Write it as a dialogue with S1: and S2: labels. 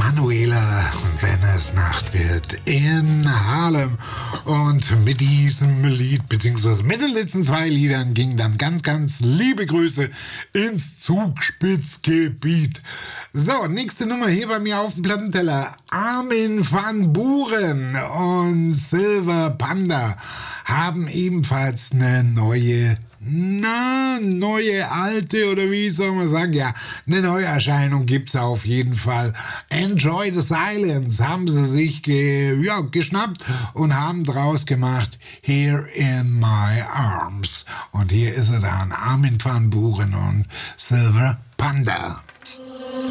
S1: Manuela, wenn es Nacht wird, in Harlem. Und mit diesem Lied, beziehungsweise mit den letzten zwei Liedern, ging dann ganz liebe Grüße ins Zugspitzgebiet. So, nächste Nummer hier bei mir auf dem Plattenteller. Armin van Buuren und Silver Panda haben ebenfalls eine neue, alte oder wie soll man sagen, ja, eine Neuerscheinung gibt's auf jeden Fall. Enjoy the Silence haben sie sich geschnappt und haben draus gemacht Here in My Arms. Und hier ist er dann, Armin van Buuren und Silver Panda.